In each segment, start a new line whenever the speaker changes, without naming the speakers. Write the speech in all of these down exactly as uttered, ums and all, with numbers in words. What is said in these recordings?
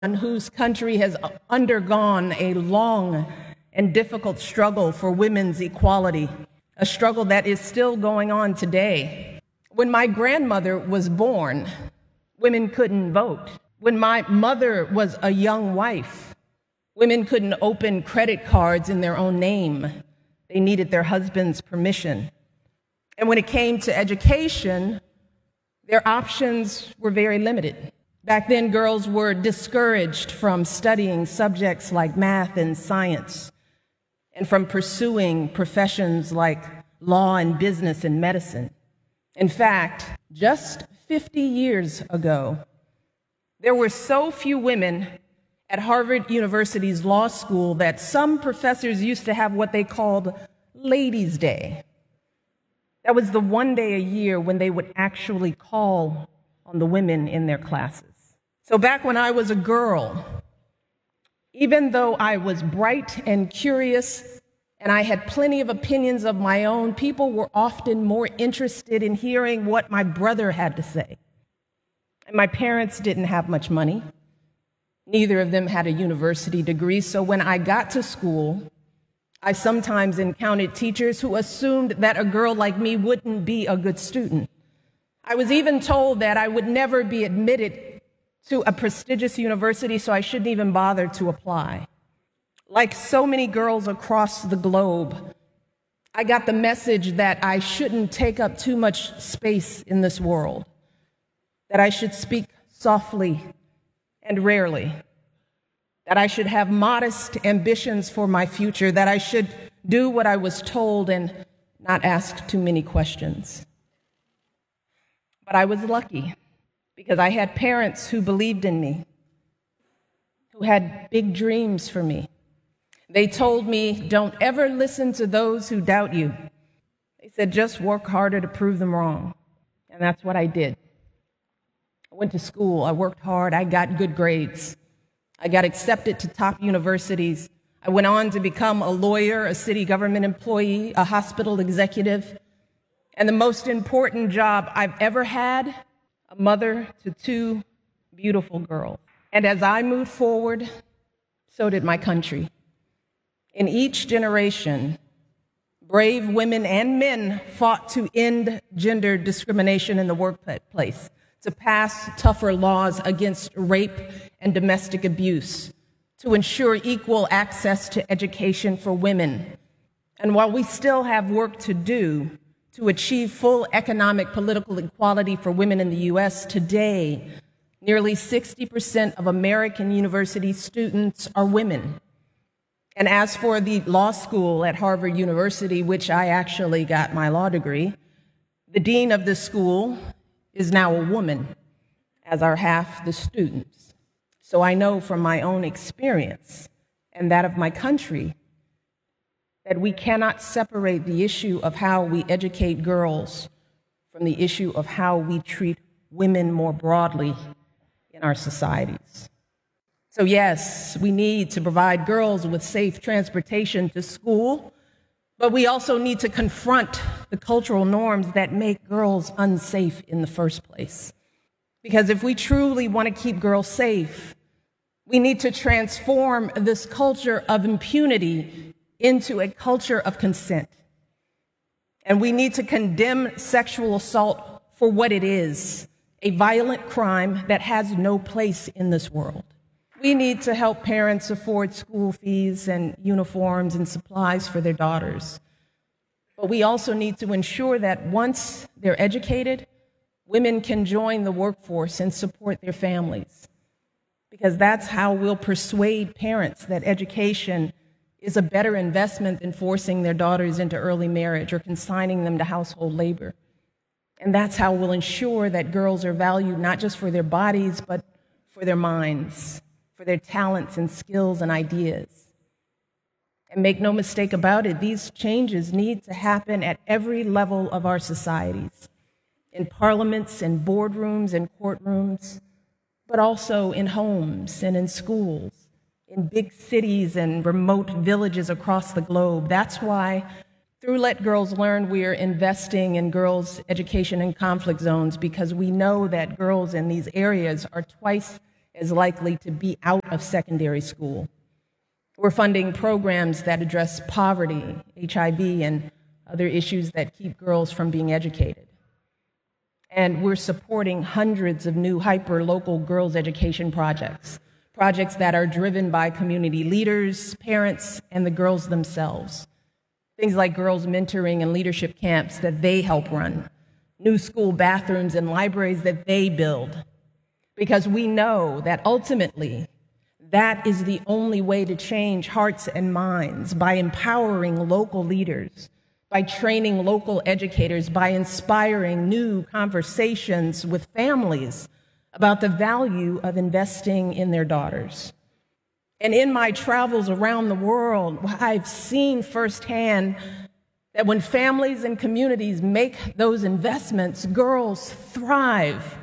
whose country has undergone a long and difficult struggle for women's equality, a struggle that is still going on today. When my grandmother was born, women couldn't vote. When my mother was a young wife, women couldn't open credit cards in their own name. They needed their husband's permission. And when it came to education, their options were very limited. Back then, girls were discouraged from studying subjects like math and science, and from pursuing professions like law and business and medicine. In fact, just fifty years ago, there were so few women at Harvard University's law school that some professors used to have what they called Ladies' Day. That was the one day a year when they would actually call on the women in their classes. So back when I was a girl, even though I was bright and curious and I had plenty of opinions of my own, people were often more interested in hearing what my brother had to say. And my parents didn't have much money. Neither of them had a university degree, so when I got to school, I sometimes encountered teachers who assumed that a girl like me wouldn't be a good student. I was even told that I would never be admitted to a prestigious university, so I shouldn't even bother to apply. Like so many girls across the globe, I got the message that I shouldn't take up too much space in this world, that I should speak softly and rarely, that I should have modest ambitions for my future, that I should do what I was told and not ask too many questions. But I was lucky because I had parents who believed in me, who had big dreams for me. They told me, don't ever listen to those who doubt you. They said, just work harder to prove them wrong. And that's what I did. I went to school, I worked hard, I got good grades. I got accepted to top universities. I went on to become a lawyer, a city government employee, a hospital executive, and the most important job I've ever had, a mother to two beautiful girls. And as I moved forward, so did my country. In each generation, brave women and men fought to end gender discrimination in the workplace, to pass tougher laws against rape and domestic abuse, to ensure equal access to education for women. And while we still have work to do to achieve full economic political equality for women in the U S, today, nearly sixty percent of American university students are women. And as for the law school at Harvard University, which I actually got my law degree, the dean of the school is now a woman, as are half the students. So I know from my own experience and that of my country that we cannot separate the issue of how we educate girls from the issue of how we treat women more broadly in our societies. So yes, we need to provide girls with safe transportation to school, but we also need to confront the cultural norms that make girls unsafe in the first place. Because if we truly want to keep girls safe, we need to transform this culture of impunity into a culture of consent. And we need to condemn sexual assault for what it is, a violent crime that has no place in this world. We need to help parents afford school fees and uniforms and supplies for their daughters. But we also need to ensure that once they're educated, women can join the workforce and support their families. Because that's how we'll persuade parents that education is a better investment than forcing their daughters into early marriage or consigning them to household labor. And that's how we'll ensure that girls are valued not just for their bodies, but for their minds, for their talents and skills and ideas. And make no mistake about it, these changes need to happen at every level of our societies, in parliaments and boardrooms and courtrooms, but also in homes and in schools, in big cities and remote villages across the globe. That's why through Let Girls Learn, we are investing in girls' education in conflict zones, because we know that girls in these areas are twice is likely to be out of secondary school. We're funding programs that address poverty, H I V, and other issues that keep girls from being educated. And we're supporting hundreds of new hyper-local girls' education projects, projects that are driven by community leaders, parents, and the girls themselves. Things like girls' mentoring and leadership camps that they help run, new school bathrooms and libraries that they build. Because we know that ultimately, that is the only way to change hearts and minds, by empowering local leaders, by training local educators, by inspiring new conversations with families about the value of investing in their daughters. And in my travels around the world, I've seen firsthand that when families and communities make those investments, girls thrive.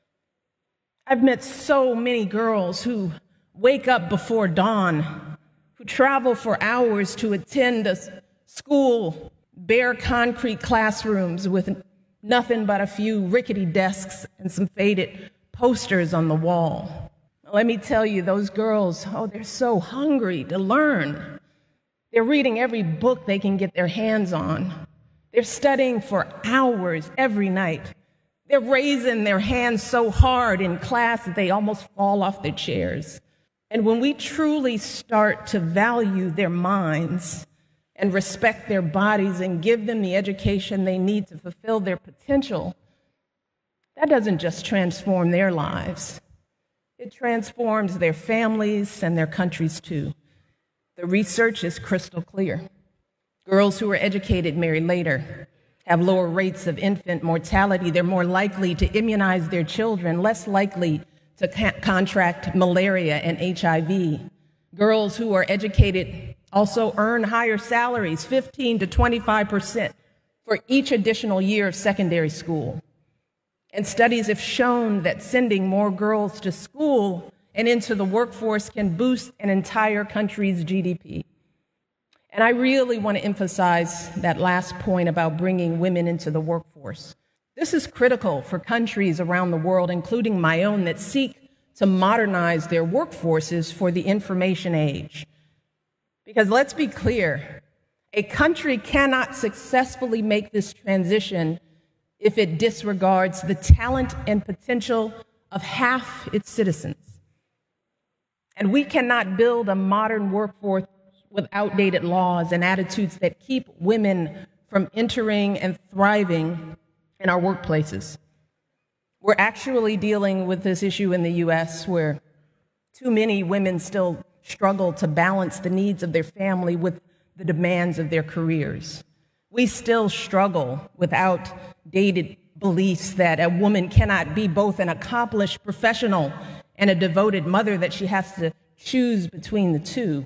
I've met so many girls who wake up before dawn, who travel for hours to attend a school, bare concrete classrooms with nothing but a few rickety desks and some faded posters on the wall. Let me tell you, those girls, oh, they're so hungry to learn. They're reading every book they can get their hands on. They're studying for hours every night. They're raising their hands so hard in class that they almost fall off their chairs. And when we truly start to value their minds and respect their bodies and give them the education they need to fulfill their potential, that doesn't just transform their lives. It transforms their families and their countries too. The research is crystal clear. Girls who are educated marry later, have lower rates of infant mortality. They're more likely to immunize their children, less likely to ca- contract malaria and H I V. Girls who are educated also earn higher salaries, fifteen to twenty-five percent for each additional year of secondary school. And studies have shown that sending more girls to school and into the workforce can boost an entire country's G D P. And I really want to emphasize that last point about bringing women into the workforce. This is critical for countries around the world, including my own, that seek to modernize their workforces for the information age. Because let's be clear, a country cannot successfully make this transition if it disregards the talent and potential of half its citizens. And we cannot build a modern workforce with outdated laws and attitudes that keep women from entering and thriving in our workplaces. We're actually dealing with this issue in the U S where too many women still struggle to balance the needs of their family with the demands of their careers. We still struggle with outdated beliefs that a woman cannot be both an accomplished professional and a devoted mother, that she has to choose between the two.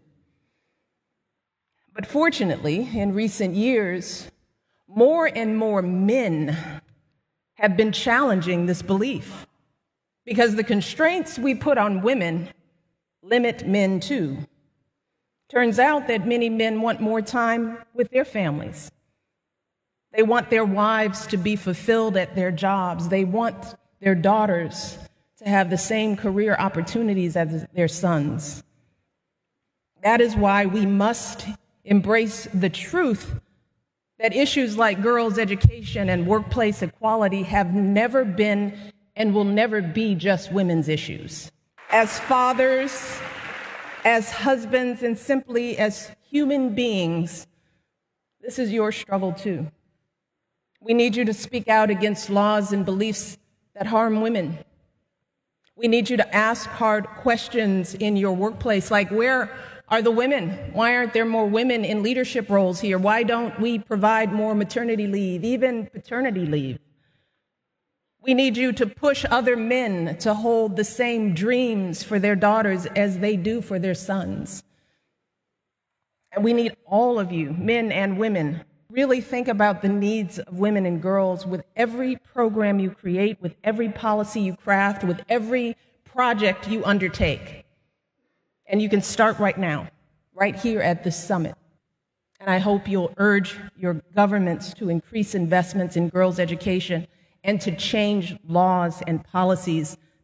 But fortunately, in recent years, more and more men have been challenging this belief, because the constraints we put on women limit men too. Turns out that many men want more time with their families. They want their wives to be fulfilled at their jobs. They want their daughters to have the same career opportunities as their sons. That is why we must embrace the truth that issues like girls' education and workplace equality have never been and will never be just women's issues. As fathers, as husbands, and simply as human beings, this is your struggle too. We need you to speak out against laws and beliefs that harm women. We need you to ask hard questions in your workplace, like, where are the women? Why aren't there more women in leadership roles here? Why don't we provide more maternity leave, even paternity leave? We need you to push other men to hold the same dreams for their daughters as they do for their sons. And we need all of you, men and women, really think about the needs of women and girls with every program you create, with every policy you craft, with every project you undertake. And you can start right now, right here at this summit. And I hope you'll urge your governments to increase investments in girls' education and to change laws and policies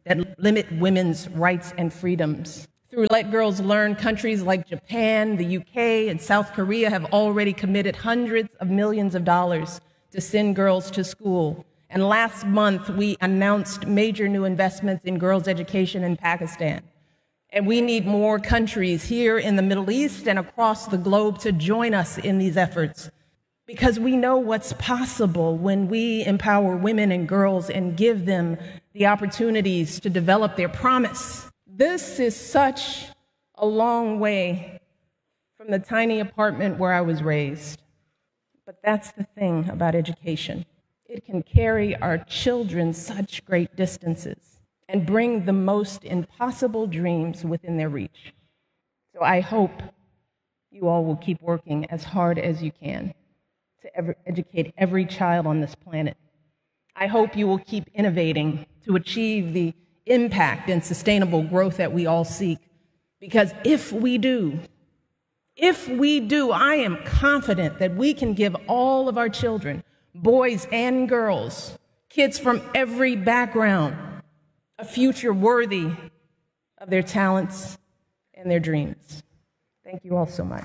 that limit women's rights and freedoms. Through Let Girls Learn, countries like Japan, the U K, and South Korea have already committed hundreds of millions of dollars to send girls to school. And last month, we announced major new investments in girls' education in Pakistan. And we need more countries here in the Middle East and across the globe to join us in these efforts, because we know what's possible when we empower women and girls and give them the opportunities to develop their promise. This is such a long way from the tiny apartment where I was raised. But that's the thing about education. It can carry our children such great distances and bring the most impossible dreams within their reach. So I hope you all will keep working as hard as you can to ever educate every child on this planet. I hope you will keep innovating to achieve the impact and sustainable growth that we all seek. Because if we do, if we do, I am confident that we can give all of our children, boys and girls, kids from every background, a future worthy of their talents and their dreams. Thank you all so much.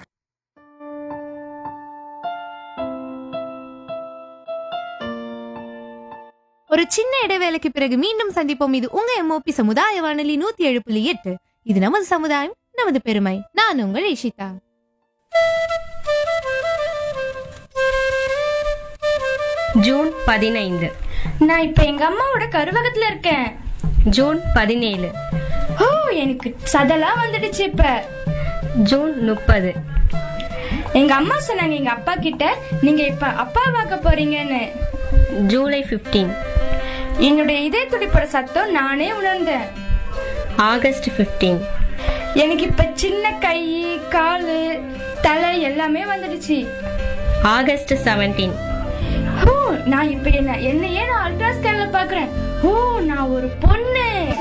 ஒரு சின்ன இடைவேளைக்கு பிறகு மீண்டும் சந்திப்போம். இது உங்க MOP சமுதாய வானொலி நூத்தி ஏழு புள்ளி எட்டு. இது நமது சமுதாயம், நமது பெருமை. நான் உங்கள் இஷிதா.
ஜூன் பதினைந்து.
நான் இப்ப எங்க அம்மாவோட கருவகத்துல இருக்கேன்.
ஜூன் பதினேழு.
ஓ, எனக்கு சதெல்லாம் வந்துடுச்சு இப்ப.
ஜூன் முப்பது.
எங்க அம்மா சொன்னாங்க எங்க அப்பா கிட்ட, நீங்க இப்ப அப்பா பார்க்க போறீங்கன்னு.
ஜூலை பதினைந்து.
என்னுடைய இதய துடிப்போட சத்தம் நானே உணர்ந்தேன்.
ஆகஸ்ட் பதினைந்து.
எனக்கு இப்ப சின்ன கை, காலு, தலை எல்லாமே வந்துடுச்சு.
ஆகஸ்ட் பதினேழு.
ஓ, நான் இப்ப என்ன என்னையே நான் அல்ட்ரா ஸ்கேன்ல பாக்குறேன். ஓ, நான் ஒரு